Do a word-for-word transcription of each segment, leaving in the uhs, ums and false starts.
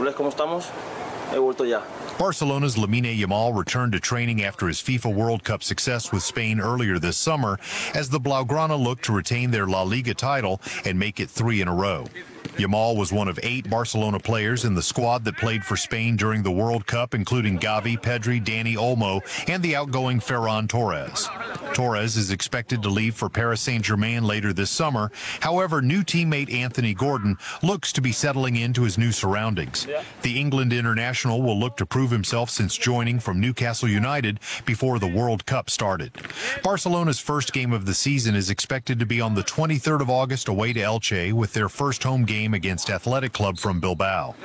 ¿Ves cómo estamos? He vuelto ya. Barcelona's Lamine Yamal returned to training after his FIFA World Cup success with Spain earlier this summer as the Blaugrana look to retain their La Liga title and make it three in a row. Yamal was one of eight Barcelona players in the squad that played for Spain during the World Cup, including Gavi, Pedri, Dani Olmo, and the outgoing Ferran Torres. Torres is expected to leave for Paris Saint-Germain later this summer. However, new teammate Anthony Gordon looks to be settling into his new surroundings. The England international will look to prove himself since joining from Newcastle United before the World Cup started. Barcelona's first game of the season is expected to be on the twenty-third of August away to Elche with their first home game against Athletic Club from Bilbao.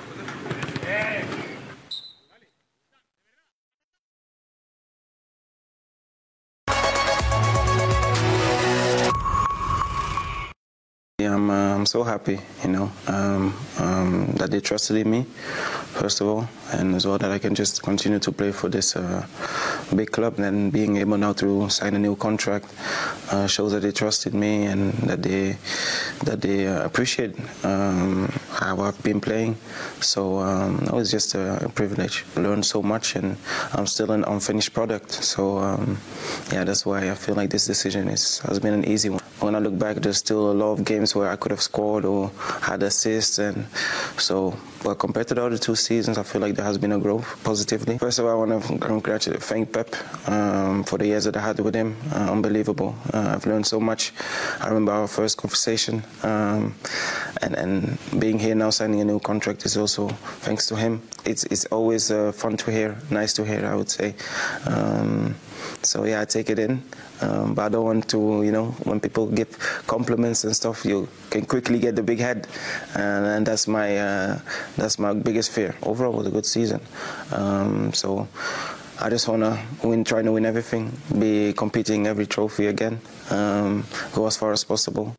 Yeah, I'm, uh, I'm so happy, you know, um, um, that they trusted in me, first of all, and as well that I can just continue to play for this uh, big club. And being able now to sign a new contract uh, shows that they trusted me and that they that they uh, appreciate um, how I've been playing. So um, it was just a, a privilege. I learned so much, and I'm still an unfinished product. So um, yeah, that's why I feel like this decision is has been an easy one. When I look back, there's still a lot of games where I could have scored or had assists, and so, but compared to the other two seasons, I feel like there has been a growth positively. First of all, I want to congratulate, thank Pep um, for the years that I had with him. Uh, unbelievable. Uh, I've learned so much. I remember our first conversation, um, and, and being here now, signing a new contract is also thanks to him. It's, it's always uh, fun to hear, nice to hear, I would say. Um, so yeah, I take it in. Um, but I don't want to, you know, when people give compliments and stuff, you can quickly get the big head, and, and that's my uh, that's my biggest fear. Overall, it was a good season, um, so I just want to win, trying to win everything, be competing every trophy again, um, go as far as possible.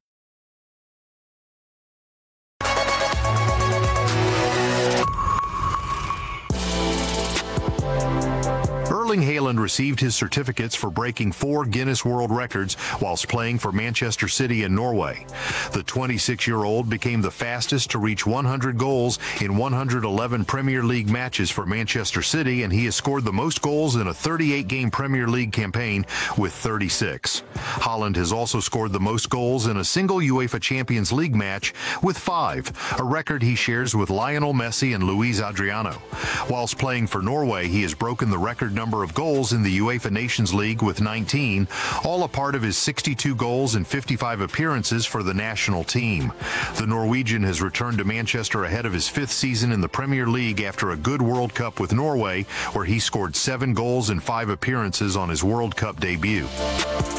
Erling Haaland received his certificates for breaking four Guinness World Records whilst playing for Manchester City in Norway. The twenty-six-year-old became the fastest to reach one hundred goals in one hundred eleven Premier League matches for Manchester City, and he has scored the most goals in a thirty-eight game Premier League campaign with thirty-six. Haaland has also scored the most goals in a single UEFA Champions League match with five, a record he shares with Lionel Messi and Luis Adriano. Whilst playing for Norway, he has broken the record number of goals in the UEFA Nations League with nineteen, all a part of his sixty-two goals and fifty-five appearances for the national team. The Norwegian has returned to Manchester ahead of his fifth season in the Premier League after a good World Cup with Norway, where he scored seven goals and five appearances on his World Cup debut.